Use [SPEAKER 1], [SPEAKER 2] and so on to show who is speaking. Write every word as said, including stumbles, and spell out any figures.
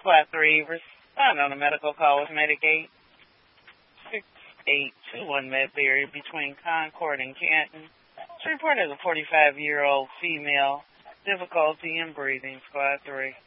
[SPEAKER 1] Squad three, respond on a medical call with Medicaid six eight two one Medberry between Concord and Canton. It's reported a forty-five-year-old female, difficulty in breathing, Squad three.